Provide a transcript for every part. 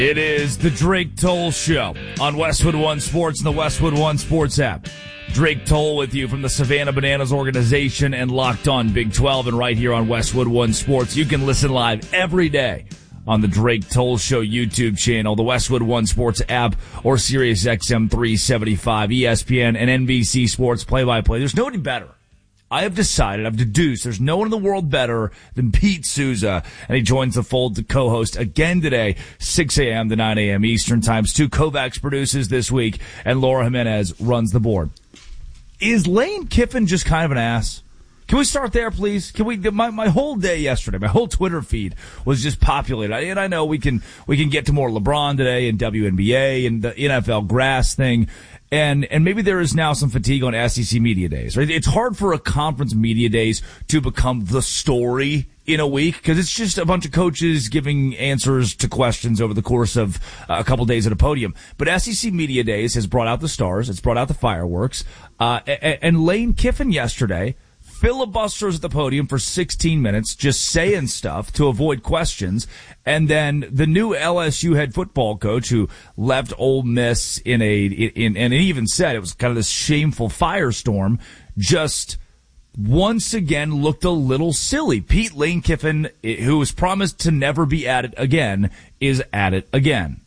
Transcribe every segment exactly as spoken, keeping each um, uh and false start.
It is the Drake Toll Show on Westwood One Sports and the Westwood One Sports app. Drake Toll with you from the Savannah Bananas organization and Locked On Big twelve, and right here on Westwood One Sports. You can listen live every day on the Drake Toll Show YouTube channel, the Westwood One Sports app, or Sirius X M three seventy-five, E S P N, and N B C Sports play-by-play. There's nobody better. I have decided, I've deduced, there's no one in the world better than Pete Souza, and he joins the fold to co-host again today, six a.m. to nine a.m. Eastern Time. Stu Kovacs produces this week, and Laura Jimenez runs the board. Is Lane Kiffin just kind of an ass? Can we start there, please? Can we? My my whole day yesterday, my whole Twitter feed was just populated, and I know we can we can get to more LeBron today and W N B A and the N F L grass thing. And, and maybe there is now some fatigue on S E C media days, right? It's hard for a conference media days to become the story in a week because it's just a bunch of coaches giving answers to questions over the course of uh, a couple days at a podium. But S E C media days has brought out the stars. It's brought out the fireworks. Uh, and, and Lane Kiffin yesterday filibusters at the podium for sixteen minutes, just saying stuff to avoid questions. And then the new L S U head football coach who left Ole Miss in a, in, and he even said it was kind of this shameful firestorm, just once again looked a little silly. Pete Lane Kiffin, who was promised to never be at it again, is at it again.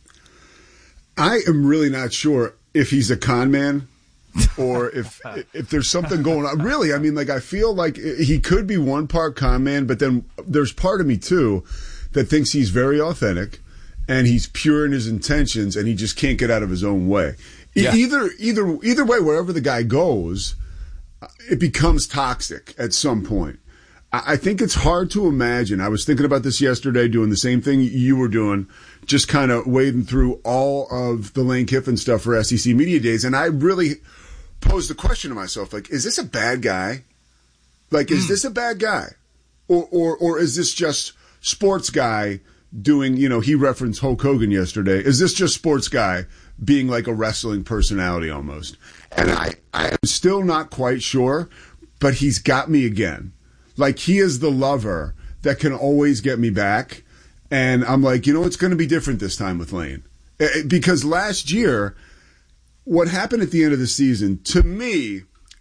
I am really not sure if he's a con man. or if if there's something going on. Really, I mean, like, I feel like he could be one part con man, but then there's part of me, too, that thinks he's very authentic and he's pure in his intentions and he just can't get out of his own way. Yeah. Either either either way, wherever the guy goes, it becomes toxic at some point. I think it's hard to imagine. I was thinking about this yesterday, doing the same thing you were doing, just kind of wading through all of the Lane Kiffin stuff for S E C Media Days, and I really posed the question to myself, like, is this a bad guy? Like, is mm. this a bad guy? Or, or or is this just sports guy doing, you know, he referenced Hulk Hogan yesterday. Is this just sports guy being like a wrestling personality almost? And I, I am still not quite sure, but he's got me again. Like, he is the lover that can always get me back. And I'm like, you know, it's going to be different this time with Lane. Because last year, what happened at the end of the season, to me,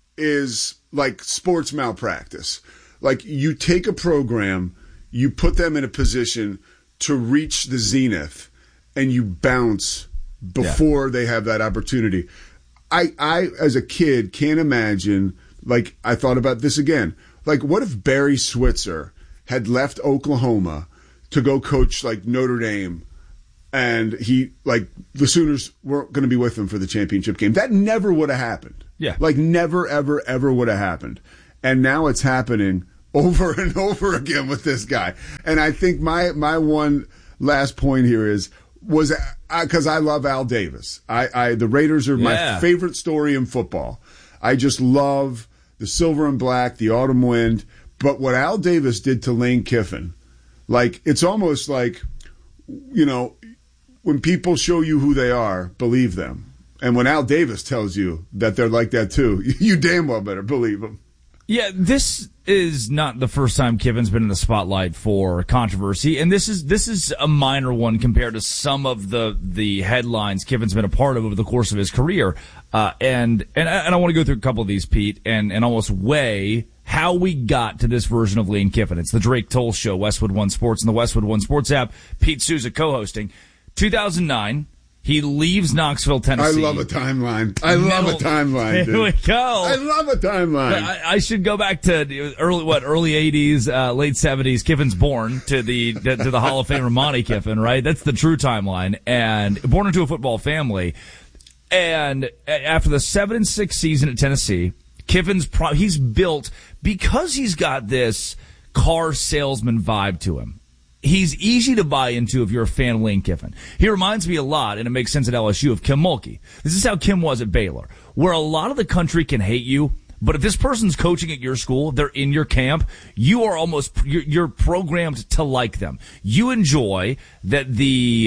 is like sports malpractice. Like, you take a program, you put them in a position to reach the zenith, and you bounce before yeah. they have that opportunity. I, I, as a kid, can't imagine, like, I thought about this again. Like, what if Barry Switzer had left Oklahoma to go coach, like, Notre Dame, and he, like, the Sooners weren't going to be with him for the championship game? That never would have happened. Yeah. Like, never, ever, ever would have happened. And now it's happening over and over again with this guy. And I think my, my one last point here is, was because I, I love Al Davis. I, I the Raiders are yeah. my favorite story in football. I just love the silver and black, the autumn wind. But what Al Davis did to Lane Kiffin, like, it's almost like, you know, when people show you who they are, believe them. And when Al Davis tells you that they're like that too, you damn well better believe them. Yeah, this is not the first time Kiffin's been in the spotlight for controversy, and this is this is a minor one compared to some of the the headlines Kiffin's been a part of over the course of his career. Uh, and and I, and I want to go through a couple of these, Pete, and and almost weigh how we got to this version of Lane Kiffin. It's the Drake Toll Show, Westwood One Sports, and the Westwood One Sports app. Pete Souza co-hosting. two thousand nine. He leaves Knoxville, Tennessee. I love a timeline. I love Middle, a timeline, dude. Here we go. I love a timeline. I, I should go back to early, what, early eighties, uh, late seventies. Kiffin's born to the to, to the Hall of Famer Monty Kiffin, right? That's the true timeline. And born into a football family. And after the seven and six season at Tennessee, Kiffin's pro- he's built because he's got this car salesman vibe to him. He's easy to buy into if you're a fan of Lane Kiffin. He reminds me a lot, and it makes sense at L S U, of Kim Mulkey. This is how Kim was at Baylor, where a lot of the country can hate you, but if this person's coaching at your school, they're in your camp, you are almost, you're, you're programmed to like them. You enjoy that the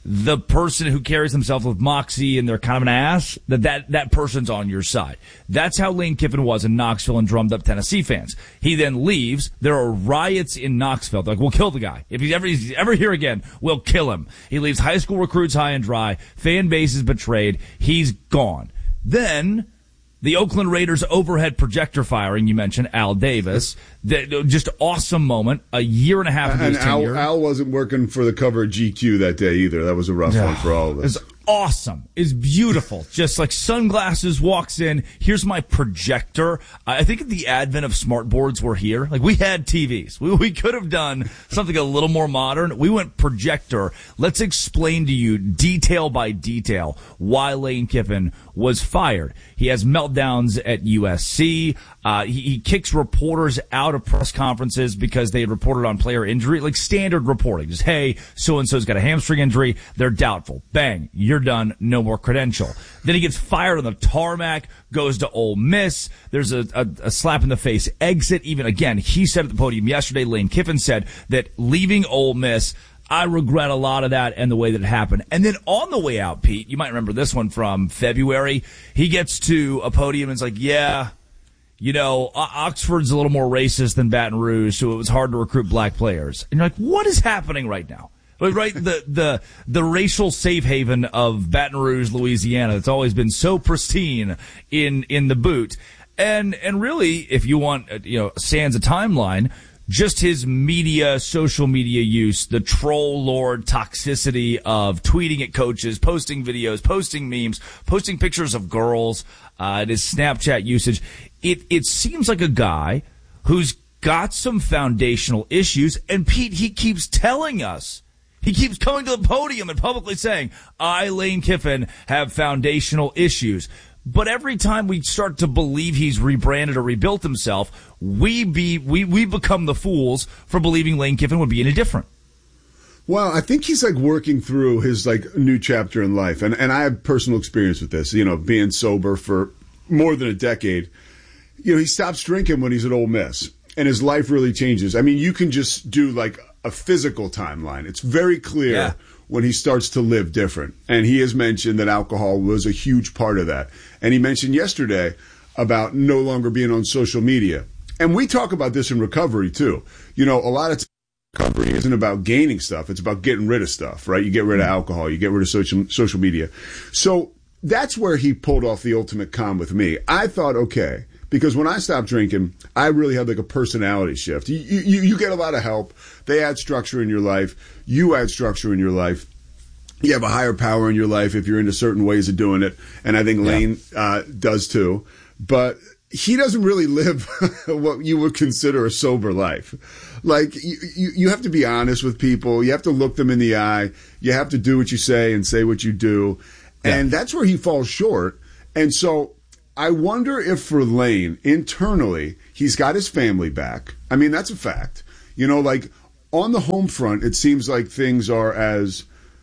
the person who carries themselves with moxie and they're kind of an ass, that, that that person's on your side. That's how Lane Kiffin was in Knoxville and drummed up Tennessee fans. He then leaves. There are riots in Knoxville. They're like, we'll kill the guy. If he's ever, he's ever here again, we'll kill him. He leaves high school recruits high and dry. Fan base is betrayed. He's gone. Then the Oakland Raiders overhead projector firing, you mentioned, Al Davis. The, just awesome moment. A year and a half into and his tenure. Al, Al wasn't working for the cover of G Q that day either. That was a rough one for all of us. It's awesome. It's beautiful. Just like sunglasses, walks in. Here's my projector. I think at the advent of smart boards were here. Like, we had T Vs. We, we could have done something a little more modern. We went projector. Let's explain to you detail by detail why Lane Kiffin was fired. He has meltdowns at U S C. Uh, he, he kicks reporters out of press conferences because they had reported on player injury, like standard reporting. Just, hey, so-and-so's got a hamstring injury. They're doubtful. Bang. You're done. No more credential. Then he gets fired on the tarmac, goes to Ole Miss. There's a, a, a slap in the face exit. Even again, he said at the podium yesterday, Lane Kiffin said that leaving Ole Miss, I regret a lot of that and the way that it happened. And then on the way out, Pete, you might remember this one from February. He gets to a podium and is like, yeah, you know, Oxford's a little more racist than Baton Rouge, so it was hard to recruit black players. And you're like, what is happening right now? Right, the, the, the racial safe haven of Baton Rouge, Louisiana, that's always been so pristine in, in the boot. And, and really, if you want, you know, sans a timeline, just his media, social media use, the troll lord toxicity of tweeting at coaches, posting videos, posting memes, posting pictures of girls, uh, and his Snapchat usage. It, it seems like a guy who's got some foundational issues. And Pete, he keeps telling us, he keeps coming to the podium and publicly saying, I, Lane Kiffin, have foundational issues. But every time we start to believe he's rebranded or rebuilt himself, we be we we become the fools for believing Lane Kiffin would be any different. Well, I think he's like working through his like new chapter in life, and and I have personal experience with this. You know, being sober for more than a decade. You know, he stops drinking when he's at Ole Miss, and his life really changes. I mean, you can just do like a physical timeline. It's very clear. Yeah. When he starts to live different. And he has mentioned that alcohol was a huge part of that. And he mentioned yesterday about no longer being on social media. And we talk about this in recovery, too. You know, a lot of times recovery isn't about gaining stuff. It's about getting rid of stuff, right? You get rid of alcohol. You get rid of social, social media. So that's where he pulled off the ultimate con with me. I thought, okay, because when I stopped drinking, I really had like a personality shift. You, you, you get a lot of help. They add structure in your life. You add structure in your life. You have a higher power in your life if you're into certain ways of doing it. And I think Lane yeah. uh, does too. But he doesn't really live what you would consider a sober life. Like, you, you, you have to be honest with people. You have to look them in the eye. You have to do what you say and say what you do. Yeah. And that's where he falls short. And so I wonder if for Lane, internally, he's got his family back. I mean, that's a fact. You know, like, on the home front, it seems like things are as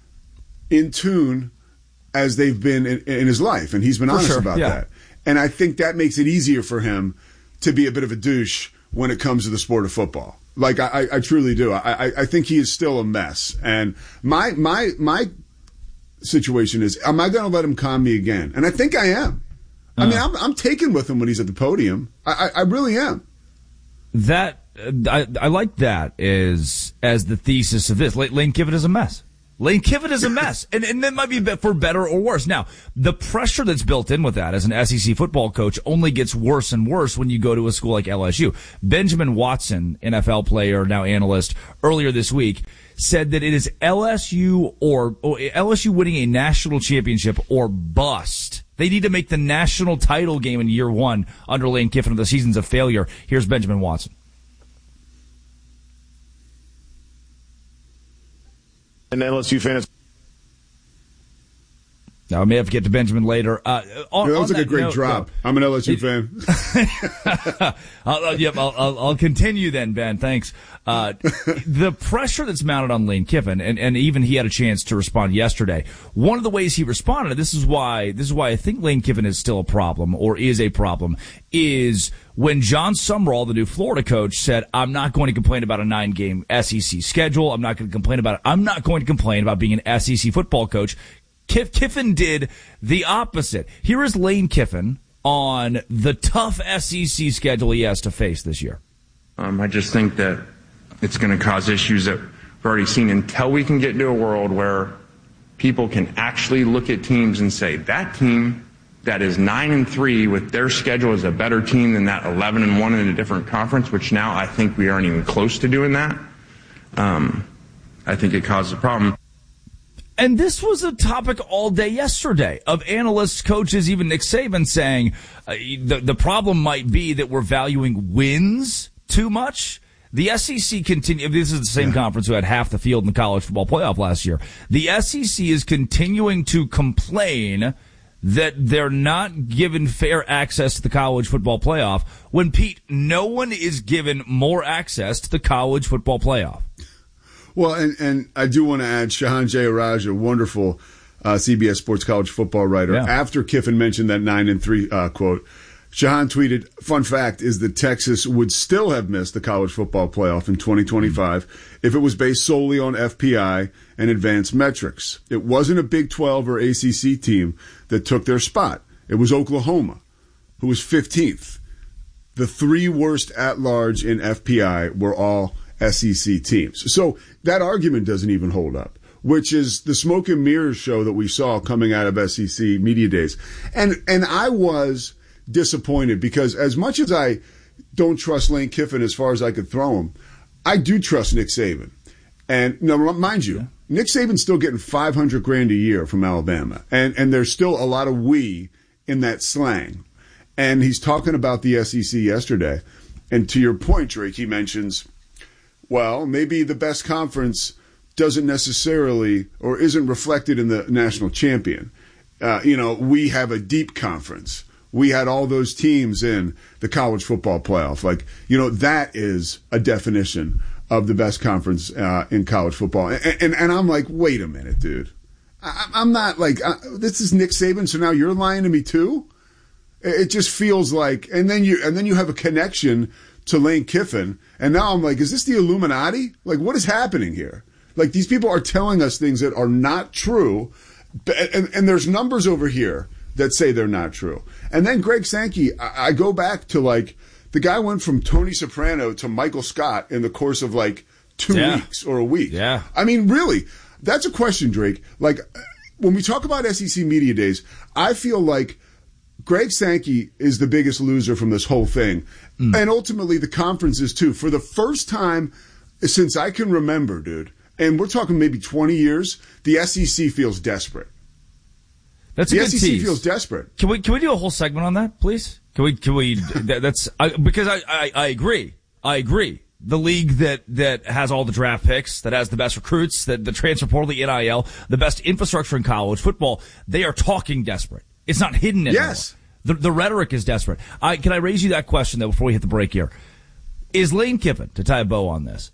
in tune as they've been in, in his life. And he's been honest sure. about yeah. that. And I think that makes it easier for him to be a bit of a douche when it comes to the sport of football. Like, I, I truly do. I, I think he is still a mess. And my my my situation is, am I going to let him con me again? And I think I am. Uh, I mean, I'm, I'm taken with him when he's at the podium. I, I, I really am. That I, I like that is as the thesis of this. Lane Kiffin is a mess. Lane Kiffin is a mess, and and that might be for better or worse. Now, the pressure that's built in with that as an S E C football coach only gets worse and worse when you go to a school like L S U. Benjamin Watson, N F L player, now analyst, earlier this week said that it is L S U or, or L S U winning a national championship or bust. They need to make the national title game in year one under Lane Kiffin, or the season's a failure. Here's Benjamin Watson. And L S U fans. Now, I may have to get to Benjamin later. Uh, on, yeah, that was like that a great note, drop. Though, I'm an L S U it, fan. I'll, I'll, yep, I'll, I'll, I'll continue then, Ben. Thanks. Uh, the pressure that's mounted on Lane Kiffin, and, and even he had a chance to respond yesterday. One of the ways he responded, this is why this is why I think Lane Kiffin is still a problem, or is a problem, is when John Sumrall, the new Florida coach, said, I'm not going to complain about a nine-game S E C schedule. I'm not going to complain about it. I'm not going to complain about being an S E C football coach. Kiffin did the opposite. Here is Lane Kiffin on the tough S E C schedule he has to face this year. Um, I just think that it's going to cause issues that we've already seen until we can get into a world where people can actually look at teams and say, that team that is nine and three with their schedule is a better team than that eleven and one in a different conference, which now I think we aren't even close to doing that. Um, I think it causes a problem. And this was a topic all day yesterday of analysts, coaches, even Nick Saban saying uh, the, the problem might be that we're valuing wins too much. The S E C continue. This is the same yeah. conference who had half the field in the college football playoff last year. The S E C is continuing to complain that they're not given fair access to the college football playoff when, Pete, no one is given more access to the college football playoff. Well, and, and I do want to add Shahan Jayaraj, a wonderful uh, C B S Sports college football writer. Yeah. After Kiffin mentioned that nine and three uh, quote, Shahan tweeted, "Fun fact is that Texas would still have missed the college football playoff in twenty twenty-five mm-hmm. if it was based solely on F P I and advanced metrics. It wasn't a Big twelve or A C C team that took their spot. It was Oklahoma, who was fifteenth. The three worst at large in F P I were all S E C teams." So that argument doesn't even hold up, which is the smoke and mirrors show that we saw coming out of S E C media days. And and I was disappointed because as much as I don't trust Lane Kiffin as far as I could throw him, I do trust Nick Saban. And now, mind you, yeah. Nick Saban's still getting five hundred grand a year from Alabama. And and there's still a lot of we in that slang. And he's talking about the S E C yesterday. And to your point, Drake, he mentions, well, maybe the best conference doesn't necessarily or isn't reflected in the national champion. Uh, you know, we have a deep conference. We had all those teams in the college football playoff. Like, you know, that is a definition of the best conference uh, in college football. And, and, and I'm like, wait a minute, dude. I, I'm not like, uh, this is Nick Saban, so now you're lying to me too? It just feels like, and then you, and then you have a connection to Lane Kiffin, and now I'm like, is this the Illuminati? Like, what is happening here? Like, these people are telling us things that are not true, and, and there's numbers over here that say they're not true. And then Greg Sankey, I, I go back to, like, the guy went from Tony Soprano to Michael Scott in the course of, like, two yeah. weeks or a week. Yeah. I mean, really, that's a question, Drake. Like, when we talk about S E C Media Days, I feel like Greg Sankey is the biggest loser from this whole thing. Mm. And ultimately the conferences too. For the first time since I can remember, dude, and we're talking maybe twenty years, the S E C feels desperate. That's a the good S E C tease. feels desperate. Can we can we do a whole segment on that, please? Can we can we that, that's I, because I, I I agree. I agree. The league that, that has all the draft picks, that has the best recruits, that the transfer portal, the N I L, the best infrastructure in college football, they are talking desperate. It's not hidden anymore. Yes. The, the rhetoric is desperate. I, can I raise you that question, though, before we hit the break here? Is Lane Kiffin, to tie a bow on this,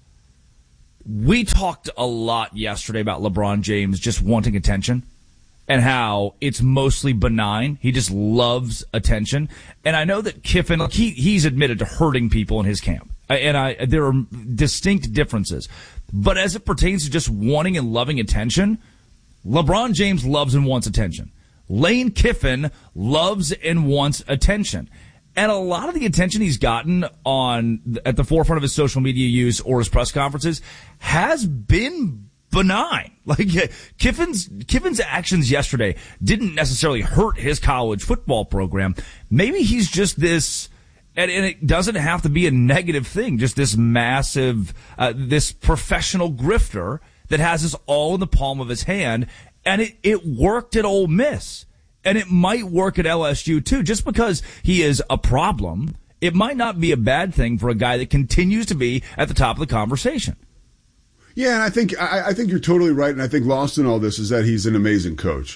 we talked a lot yesterday about LeBron James just wanting attention and how it's mostly benign. He just loves attention. And I know that Kiffin, like he, he's admitted to hurting people in his camp. And I, there are distinct differences. But as it pertains to just wanting and loving attention, LeBron James loves and wants attention. Lane Kiffin loves and wants attention. And a lot of the attention he's gotten on at the forefront of his social media use or his press conferences has been benign. Like Kiffin's Kiffin's actions yesterday didn't necessarily hurt his college football program. Maybe he's just this, and, and it doesn't have to be a negative thing, just this massive, uh, this professional grifter that has us all in the palm of his hand. And it, it worked at Ole Miss. And it might work at L S U, too. Just because he is a problem, it might not be a bad thing for a guy that continues to be at the top of the conversation. Yeah, and I think I, I think you're totally right. And I think lost in all this is that he's an amazing coach.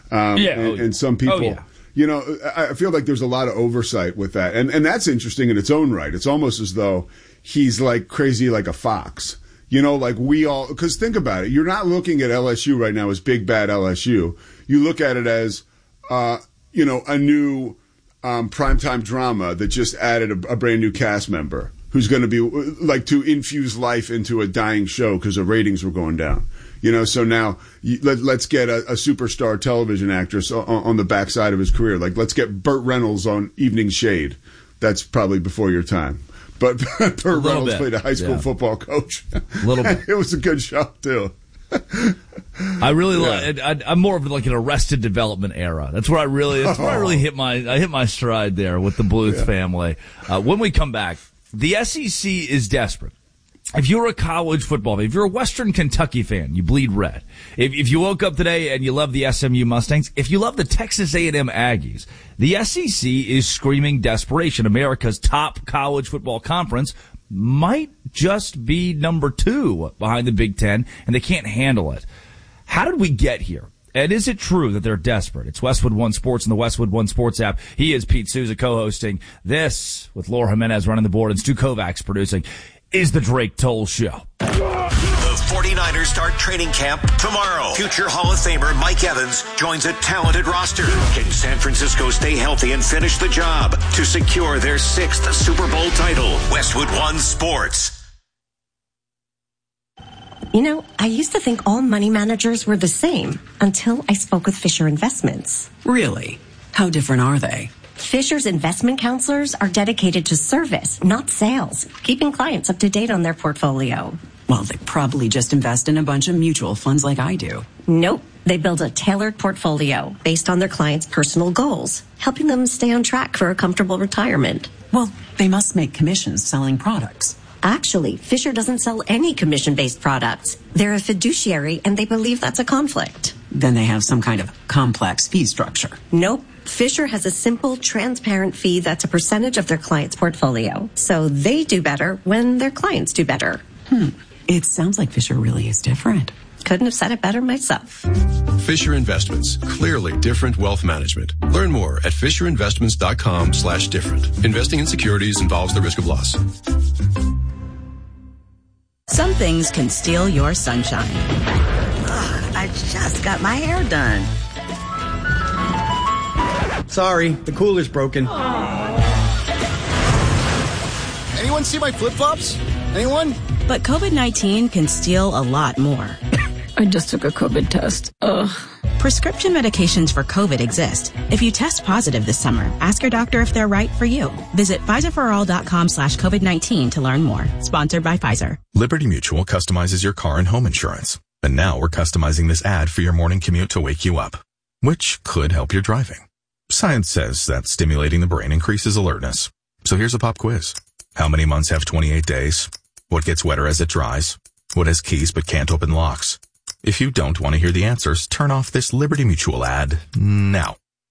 Um, yeah, and, oh, and some people, oh, yeah. you know, I feel like there's a lot of oversight with that. And, and that's interesting in its own right. It's almost as though he's like crazy like a fox. You know, like we all, because think about it. You're not looking at L S U right now as big, bad L S U. You look at it as, uh, you know, a new um, primetime drama that just added a, a brand new cast member who's going to be like to infuse life into a dying show because the ratings were going down. You know, so now you, let, let's get a, a superstar television actress on, on the backside of his career. Like, let's get Burt Reynolds on Evening Shade. That's probably before your time. But Burt Reynolds bit. played a high school yeah. football coach. A little bit. It was a good show, too. I really Yeah. like. I'm more of like an Arrested Development era. That's where I really. That's where I really hit my. I hit my stride there with the Bluth Yeah. family. Uh, when we come back, the S E C is desperate. If you're a college football fan, if you're a Western Kentucky fan, you bleed red. If, if you woke up today and you love the S M U Mustangs, if you love the Texas A and M Aggies, the S E C is screaming desperation. America's top college football conference might just be number two behind the Big Ten, and they can't handle it. How did we get here? And is it true that they're desperate? It's Westwood One Sports and the Westwood One Sports app. He is Pete Souza co-hosting this with Laura Jimenez running the board and Stu Kovacs producing. Is the Drake Toll Show. The forty-niners start training camp tomorrow. Future Hall of Famer Mike Evans joins a talented roster. Can San Francisco stay healthy and finish the job to secure their sixth Super Bowl title? Westwood One Sports. You know, I used to think all money managers were the same until I spoke with Fisher Investments. Really? How different are they? Fisher's investment counselors are dedicated to service, not sales, keeping clients up to date on their portfolio. Well, they probably just invest in a bunch of mutual funds like I do. Nope. They build a tailored portfolio based on their clients' personal goals, helping them stay on track for a comfortable retirement. Well, they must make commissions selling products. Actually, Fisher doesn't sell any commission-based products. They're a fiduciary, and they believe that's a conflict. Then they have some kind of complex fee structure. Nope. Fisher has a simple, transparent fee that's a percentage of their client's portfolio. So they do better when their clients do better. Hmm. It sounds like Fisher really is different. Couldn't have said it better myself. Fisher Investments. Clearly different wealth management. Learn more at fisherinvestments.com slash different. Investing in securities involves the risk of loss. Some things can steal your sunshine. Ugh, I just got my hair done. Sorry, the cooler's broken. Anyone see my flip-flops? Anyone? But COVID nineteen can steal a lot more. I just took a COVID test. Ugh. Prescription medications for COVID exist. If you test positive this summer, ask your doctor if they're right for you. Visit Pfizerforall.com slash COVID-19 to learn more. Sponsored by Pfizer. Liberty Mutual customizes your car and home insurance. And now we're customizing this ad for your morning commute to wake you up, which could help your driving. Science says that stimulating the brain increases alertness. So here's a pop quiz. How many months have twenty-eight days? What gets wetter as it dries? What has keys but can't open locks? If you don't want to hear the answers, turn off this Liberty Mutual ad now.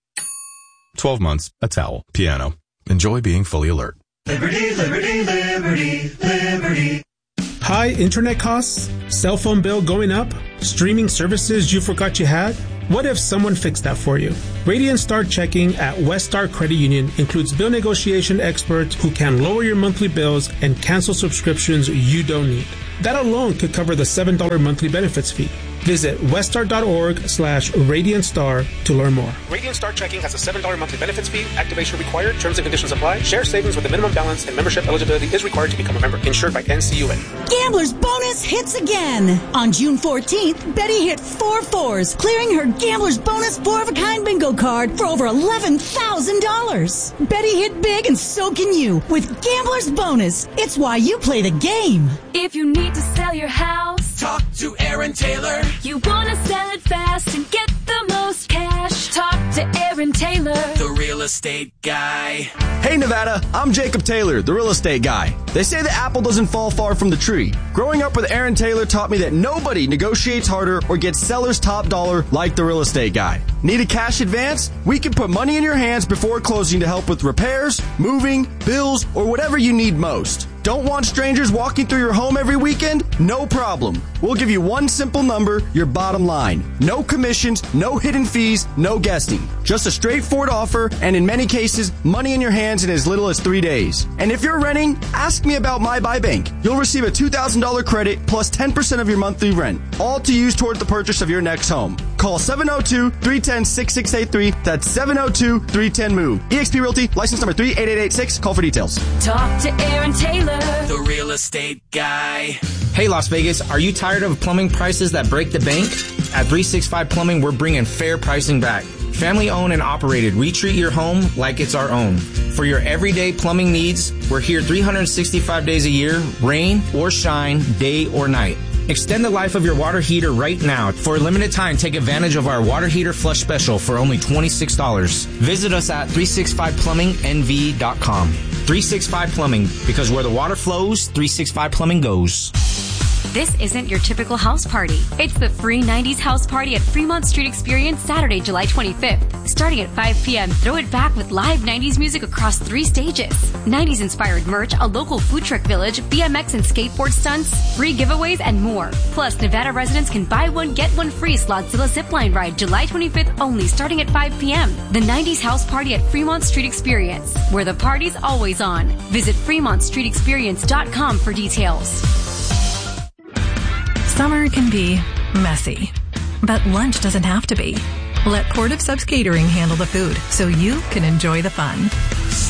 twelve months, a towel, piano. Enjoy being fully alert. Liberty, liberty, liberty, liberty. High internet costs? Cell phone bill going up? Streaming services you forgot you had? What if someone fixed that for you? Radiant Star Checking at West Star Credit Union includes bill negotiation experts who can lower your monthly bills and cancel subscriptions you don't need. That alone could cover the seven dollars monthly benefits fee. Visit weststar.org slash Radiant Star to learn more. Radiant Star Checking has a seven dollars monthly benefits fee. Activation required. Terms and conditions apply. Share savings with a minimum balance and membership eligibility is required to become a member. Insured by N C U A. Gambler's Bonus hits again. On June fourteenth, Betty hit four fours, clearing her Gambler's Bonus four-of-a-kind bingo card for over eleven thousand dollars. Betty hit big and so can you with Gambler's Bonus. It's why you play the game. If you need to sell your house, talk to Aaron Taylor. You want to sell it fast and get the most cash, talk to Aaron Taylor, the real estate guy. Hey Nevada, I'm Jacob Taylor, the real estate guy. They say the apple doesn't fall far from the tree. Growing up with Aaron Taylor taught me that nobody negotiates harder or gets seller's top dollar like the real estate guy. Need a cash advance? We can put money in your hands before closing to help with repairs, moving, bills, or whatever you need most. Don't want strangers walking through your home every weekend? No problem. We'll give you one simple number, your bottom line. No commissions, no hidden fees, no guessing. Just a straightforward offer, and in many cases, money in your hands in as little as three days. And if you're renting, ask me about My Buy Bank. You'll receive a two thousand dollars credit plus ten percent of your monthly rent, all to use toward the purchase of your next home. Call seven oh two, three one oh, six six eight three. That's seven oh two, three one oh, move. eXp Realty, license number three eight eight eight six. Call for details. Talk to Aaron Taylor, the real estate guy. Hey, Las Vegas, are you tired of plumbing prices that break the bank? At three sixty-five Plumbing, we're bringing fair pricing back. Family owned and operated, we treat your home like it's our own. For your everyday plumbing needs, we're here three hundred sixty-five days a year, rain or shine, day or night. Extend the life of your water heater right now. For a limited time, take advantage of our water heater flush special for only twenty-six dollars. Visit us at three sixty-five plumbing N V dot com. three sixty-five Plumbing, because where the water flows, three sixty-five Plumbing goes. This isn't your typical house party. It's the free nineties house party at Fremont Street Experience Saturday, July twenty-fifth. Starting at five p.m., throw it back with live nineties music across three stages. nineties-inspired merch, a local food truck village, B M X and skateboard stunts, free giveaways, and more. Plus, Nevada residents can buy one, get one free Slotzilla zipline ride July twenty-fifth only, starting at five p.m. The nineties house party at Fremont Street Experience, where the party's always on. Visit fremont street experience dot com for details. Summer can be messy, but lunch doesn't have to be. Let Port of Subs Catering handle the food so you can enjoy the fun.